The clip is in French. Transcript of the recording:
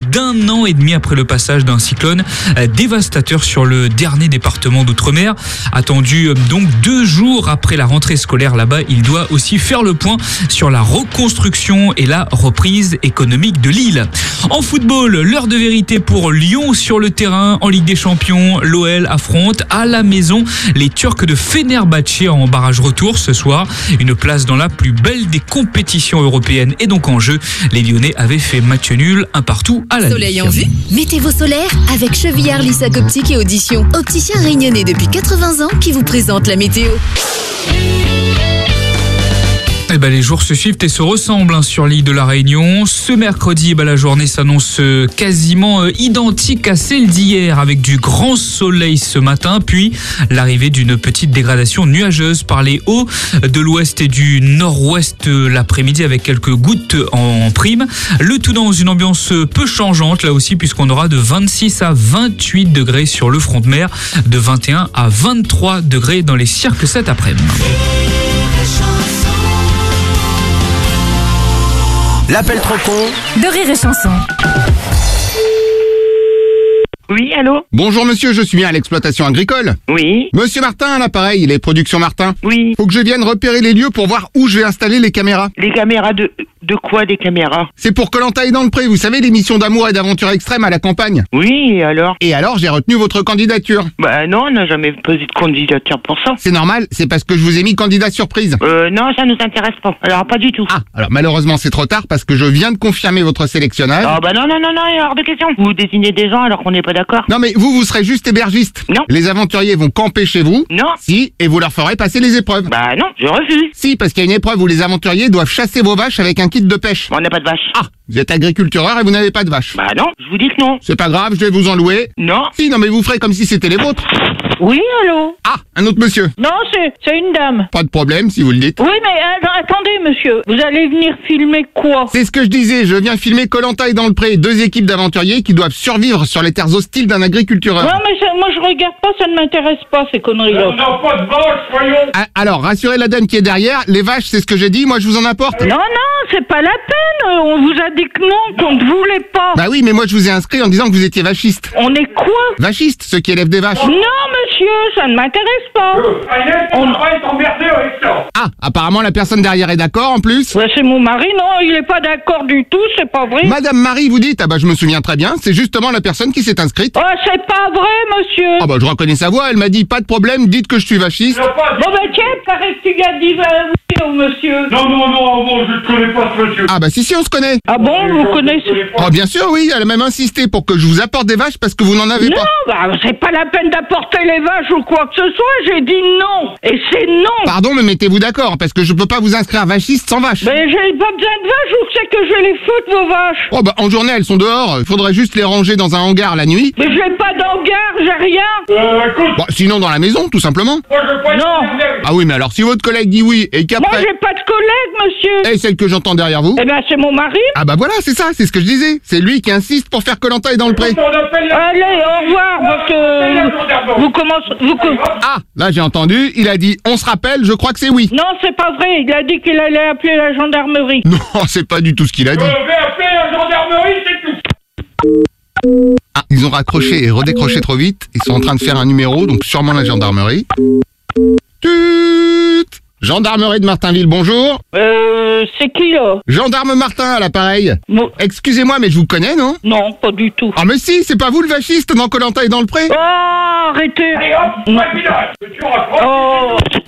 d'1 an et demi après le passage d'un cyclone dévastateur sur le dernier département d'outre-mer. Attendu donc 2 jours après la rentrée scolaire là-bas, il doit aussi faire le point sur la reconstruction et la reprise économique de l'île. En football, l'heure de vérité pour Lyon sur le terrain. En Ligue des Champions, l'OL affronte à la maison les Turcs de Fenerbahçe en barrage retour ce soir. Une place dans la plus belle des compétitions européennes est donc en jeu. Les Lyonnais avaient fait match nul 1-1 à la Soleil en vue, mettez vos solaires avec Chevillard Lissac Optique et Audition. Opticien réunionnais depuis 80 ans qui vous présente la météo. Les jours se suivent et se ressemblent sur l'île de la Réunion. Ce mercredi, la journée s'annonce quasiment identique à celle d'hier avec du grand soleil ce matin, puis l'arrivée d'une petite dégradation nuageuse par les hauts de l'ouest et du nord-ouest l'après-midi avec quelques gouttes en prime. Le tout dans une ambiance peu changeante là aussi puisqu'on aura de 26 à 28 degrés sur le front de mer, de 21 à 23 degrés dans les cirques cet après-midi. L'appel trop con de Rire et Chanson. Oui, allô? Bonjour monsieur, je suis bien à l'exploitation agricole. Oui. Monsieur Martin à l'appareil, les productions Martin. Oui. Faut que je vienne repérer les lieux pour voir où je vais installer les caméras. Les caméras de quoi, des caméras? C'est pour Koh-Lanta et dans le pré, vous savez, l'émission d'amour et d'aventure extrême à la campagne. Oui, et alors? Et alors, j'ai retenu votre candidature. Bah non, on n'a jamais posé de candidature pour ça. C'est normal, c'est parce que je vous ai mis candidat surprise. Non, ça nous intéresse pas. Alors, pas du tout. Ah, alors malheureusement c'est trop tard parce que je viens de confirmer votre sélectionnage. Ah bah non, hors de question. Vous désignez des gens alors qu'on n'est pas d'accord. Non mais vous serez juste hébergiste. Non. Les aventuriers vont camper chez vous. Non. Si, et vous leur ferez passer les épreuves. Bah non, je refuse. Si, parce qu'il y a une épreuve où les aventuriers doivent chasser vos vaches avec un kit de pêche. On n'a pas de vache. Ah, vous êtes agriculteur et vous n'avez pas de vaches. Bah non, je vous dis que non. C'est pas grave, je vais vous en louer. Non. Si, non mais vous ferez comme si c'était les vôtres. Oui, allô? Ah, un autre monsieur. Non, c'est une dame. Pas de problème si vous le dites. Oui, mais attendez, monsieur. Vous allez venir filmer quoi? C'est ce que je disais, je viens filmer Koh-Lanta et dans le pré, 2 équipes d'aventuriers qui doivent survivre sur les terres hostiles d'un agriculteur. Non, mais moi je regarde pas, ça ne m'intéresse pas, ces conneries-là. On n'a pas de vache, voyons. Ah, alors, rassurez la dame qui est derrière, les vaches c'est ce que j'ai dit, moi je vous en apporte. Non, c'est pas la peine. On vous a dit que non, qu'on ne voulait pas. Bah oui, mais moi je vous ai inscrit en disant que vous étiez vachiste. On est quoi? Vachiste, ceux qui élèvent des vaches. Non, monsieur, ça ne m'intéresse pas. On va être emmerdé avec ça. Ah, apparemment la personne derrière est d'accord en plus. Ouais, c'est mon mari, non, il est pas d'accord du tout, c'est pas vrai. Madame Marie, vous dites, ah bah je me souviens très bien, c'est justement la personne qui s'est inscrite. Oh, c'est pas vrai, monsieur. Ah bah je reconnais sa voix, elle m'a dit, pas de problème, dites que je suis vachiste. Bon, ben tiens, paraît que tu lui as dit oui au monsieur. Non, je ne connais pas ce monsieur. Ah bah si, on se connaît. Ah bon, vous connaissez? Oh bien sûr, oui, elle a même insisté pour que je vous apporte des vaches parce que vous n'en avez Non, pas. bah c'est pas la peine d'apporter les vaches ou quoi que ce soit, j'ai dit non. Et c'est non. Pardon, mais mettez-vous d'accord, parce que je peux pas vous inscrire vachiste sans vaches. Mais j'ai pas besoin de vaches, où c'est que je vais les foutre, vos vaches? Oh bah en journée elles sont dehors, il faudrait juste les ranger dans un hangar la nuit. Mais j'ai pas d'hangar, j'ai rien. Écoute, Bon, sinon dans la maison, tout simplement. moi je veux pas être Non. emmerdé. Ah oui, mais alors si votre collègue dit oui et Moi, qu'après... j'ai pas de collègue, monsieur. Et celle que j'entends derrière vous? Eh ben, c'est mon mari. Ah bah voilà, c'est ça, c'est ce que je disais. C'est lui qui insiste pour faire Koh-Lanta et dans le pré. On appelle la... Allez, au revoir, parce que vous commencez... Ah, là j'ai entendu, il a dit on se rappelle, je crois que c'est oui. Non, c'est pas vrai, il a dit qu'il allait appeler la gendarmerie. Non, c'est pas du tout ce qu'il a dit. Je vais appeler la gendarmerie, c'est tout. Ah, ils ont raccroché et redécroché trop vite, ils sont en train de faire un numéro, donc sûrement la gendarmerie. Tut. Gendarmerie de Martinville, bonjour. C'est qui, là? Gendarme Martin à l'appareil. Non. Excusez-moi, mais je vous connais, non? Non, pas du tout. Ah mais si, c'est pas vous le vachiste dans Koh-Lanta et dans le pré? Oh, arrêtez. Allez hop, Non. pas le village. Tu raccroches. Oh,